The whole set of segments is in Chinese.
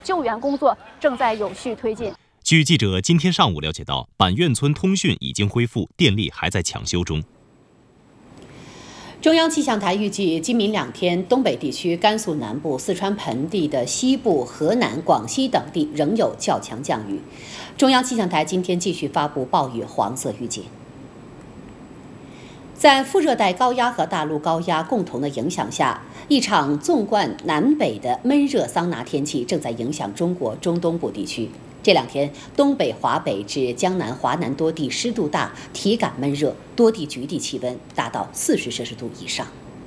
救援工作正在有序推进。 据记者今天上午了解到，板院村通讯已经恢复，电力还在抢修中。 中央气象台预计，今明2天，东北地区、甘肃南部、四川盆地的西部、河南、广西等地仍有较强降雨。中央气象台今天继续发布暴雨黄色预警。在副热带高压和大陆高压共同的影响下，一场纵贯南北的闷热桑拿天气正在影响中国中东部地区。这2天，东北、华北至江南、华南多地湿度大，体感闷热，多地局地气温达到40摄氏度以上。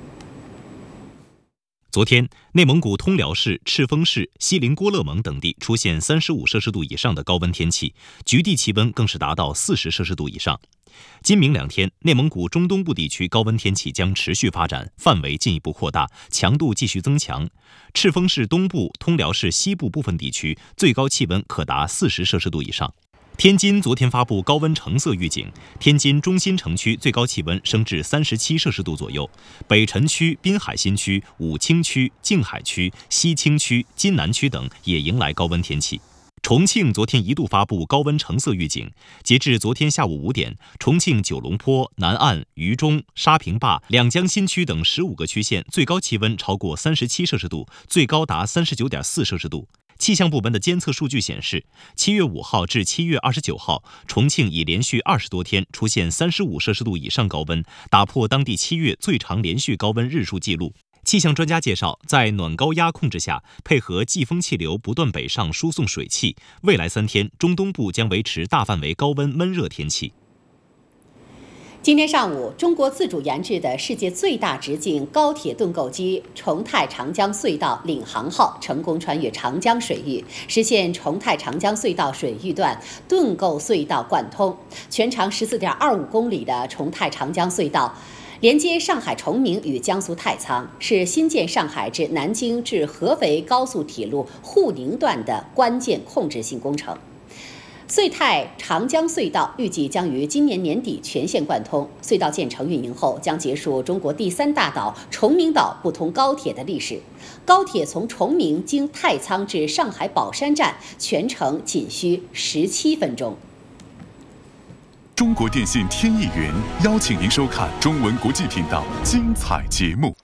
昨天，内蒙古通辽市、赤峰市、锡林郭勒盟等地出现35摄氏度以上的高温天气，局地气温更是达到40摄氏度以上。今明2天，内蒙古中东部地区高温天气将持续发展，范围进一步扩大，强度继续增强。赤峰市东部、通辽市西部部分地区最高气温可达40摄氏度以上。天津昨天发布高温橙色预警，天津中心城区最高气温升至37摄氏度左右，北辰区、滨海新区、武清区、静海区、西青区、津南区等也迎来高温天气。重庆昨天一度发布高温橙色预警，截至昨天下午5点，重庆九龙坡、南岸、渝中、沙坪坝、两江新区等15个区县最高气温超过37摄氏度，最高达39.4摄氏度。气象部门的监测数据显示，7月5号至7月29号，重庆已连续20多天出现35摄氏度以上高温，打破当地7月最长连续高温日数记录。气象专家介绍，在暖高压控制下，配合季风气流不断北上输送水汽，未来3天，中东部将维持大范围高温闷热天气。 今天上午，中国自主研制的世界最大直径高铁盾构机重泰长江隧道领航号成功穿越长江水域，实现重泰长江隧道水域段盾构隧道贯通。全长14.25公里的重泰长江隧道连接上海崇明与江苏太仓，是新建上海至南京至合肥高速铁路沪宁段的关键控制性工程。穗泰长江隧道预计将于今年年底全线贯通。隧道建成运营后，将结束中国第3大岛崇明岛不通高铁的历史。高铁从崇明经太仓至上海宝山站，全程仅需17分钟。 中国电信天翼云邀请您收看中文国际频道精彩节目。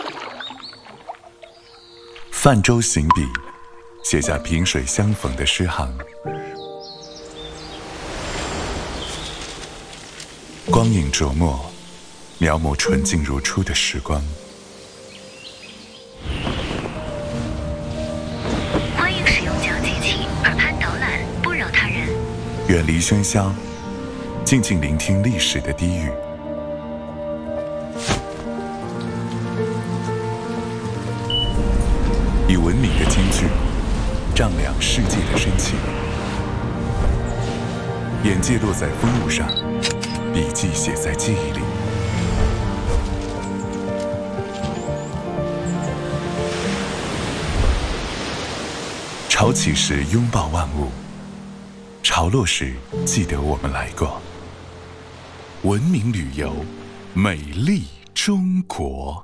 泛舟行笔，写下萍水相逢的诗行。光影琢磨，描摹纯净如初的时光。 欢迎使用讲解器，耳畔导览，不扰他人。 远离喧嚣，静静聆听历史的低语。以文明的金句丈量世界的深情。眼界落在风物上，笔记写在记忆里。潮起时拥抱万物，潮落时记得我们来过。文明旅游，美丽中国。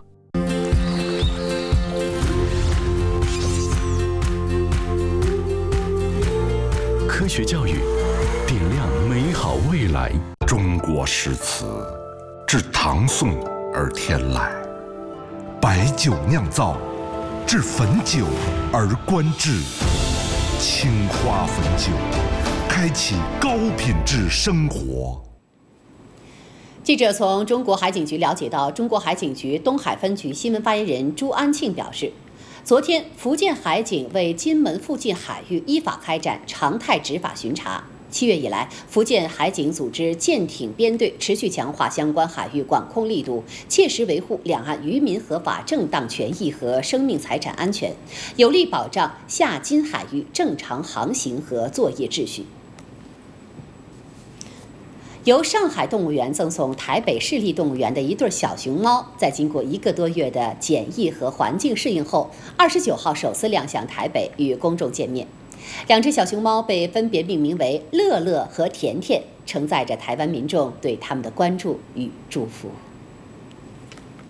科学教育，点亮美好未来。 中国诗词自唐宋而天来，白酒酿造，至汾酒而观之。青花汾酒，开启高品质生活。 记者从中国海警局了解到，中国海警局东海分局新闻发言人朱安庆表示，昨天福建海警为金门附近海域依法开展常态执法巡查。7月以来，福建海警组织舰艇编队持续强化相关海域管控力度，切实维护两岸渔民合法正当权益和生命财产安全，有力保障下金海域正常航行和作业秩序。由上海动物园赠送台北市立动物园的一对小熊猫，在经过1个多月的检疫和环境适应后，29号首次亮相台北与公众见面。2只小熊猫被分别命名为乐乐和甜甜，承载着台湾民众对他们的关注与祝福。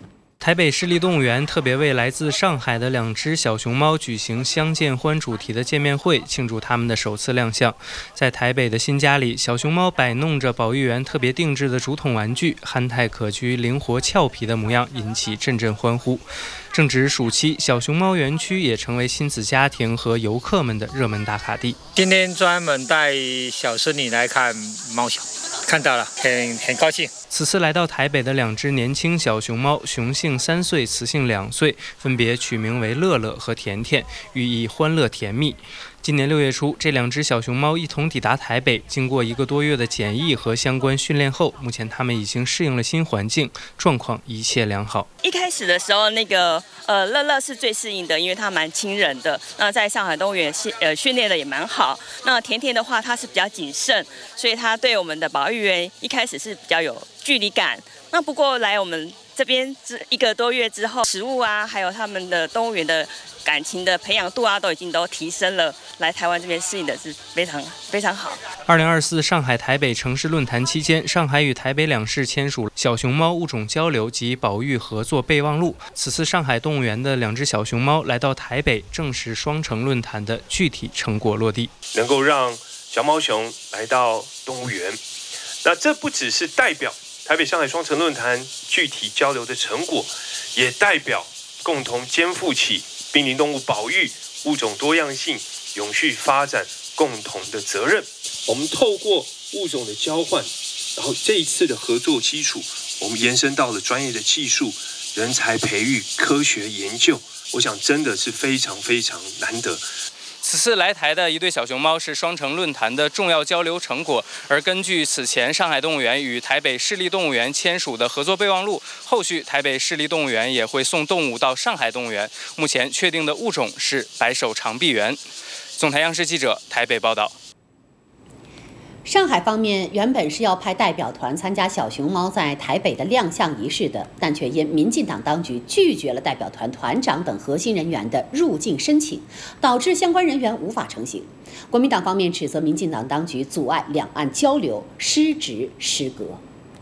台北市立动物园特别为来自上海的2只小熊猫举行相见欢主题的见面会，庆祝他们的首次亮相。在台北的新家里，小熊猫摆弄着保育员特别定制的竹筒玩具，憨态可掬、灵活俏皮的模样引起阵阵欢呼。正值暑期，小熊猫园区也成为亲子家庭和游客们的热门打卡地。 今天专门带小孙女来看猫熊，看到了，很高兴。 此次来到台北的2只年轻小熊猫，雄性3岁，雌性2岁，分别取名为乐乐和甜甜，寓意欢乐甜蜜。今年6月初，这2只小熊猫一同抵达台北，经过1个多月的检疫和相关训练后，目前它们已经适应了新环境，状况一切良好。 一开始的时候，乐乐是最适应的，因为它蛮亲人的。那在上海动物园训练的也蛮好。那甜甜的话，它是比较谨慎，所以它对我们的保育员一开始是比较有距离感。那不过来我们这边1个多月之后，食物啊，还有他们的动物园的感情的培养度啊，都已经提升了。来台湾这边适应的是非常非常好。 2024上海台北城市论坛期间，上海与台北2市签署小熊猫物种交流及保育合作备忘录。此次上海动物园的2只小熊猫来到台北，正是双城论坛的具体成果落地。 能够让小猫熊来到动物园，那这不只是代表台北上海双城论坛具体交流的成果，也代表共同肩负起濒临动物保育、物种多样性、永续发展共同的责任。我们透过物种的交换，然后这一次的合作基础，我们延伸到了专业的技术、人才培育、科学研究，我想真的是非常非常难得。 此次来台的1对小熊猫是双城论坛的重要交流成果，而根据此前上海动物园与台北市立动物园签署的合作备忘录，后续台北市立动物园也会送动物到上海动物园。目前确定的物种是白手长臂猿。总台央视记者台北报道。 上海方面原本是要派代表团参加小熊猫在台北的亮相仪式的，但却因民进党当局拒绝了代表团团长等核心人员的入境申请，导致相关人员无法成行。国民党方面指责民进党当局阻碍两岸交流，失职失格。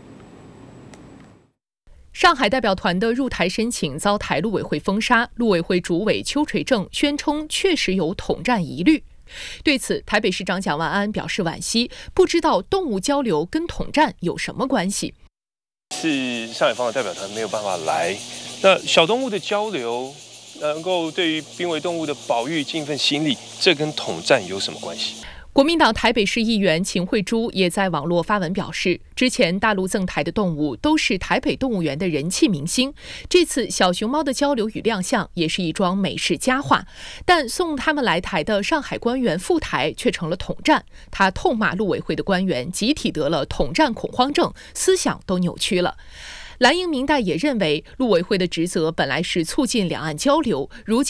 上海代表团的入台申请遭台陆委会封杀，陆委会主委邱垂正宣称确实有统战疑虑。对此，台北市长蒋万安表示惋惜，不知道动物交流跟统战有什么关系。 是上海方的代表团没有办法来，那小动物的交流能够对于濒危动物的保育尽一份心力，这跟统战有什么关系？ 国民党台北市议员秦慧珠也在网络发文表示，之前大陆赠台的动物都是台北动物园的人气明星，这次小熊猫的交流与亮相也是一桩美事佳话，但送他们来台的上海官员赴台却成了统战。他痛骂陆委会的官员集体得了统战恐慌症，思想都扭曲了。蓝营民代也认为，陆委会的职责本来是促进两岸交流，如今